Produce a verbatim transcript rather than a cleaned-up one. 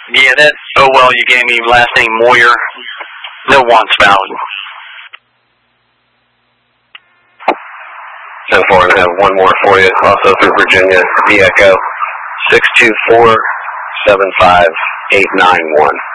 Yeah, that, oh well, you gave me last name Moyer. No one's valid. ten four, and I have one more for you, also through Virginia, V Echo, six two four, seven five eight nine one.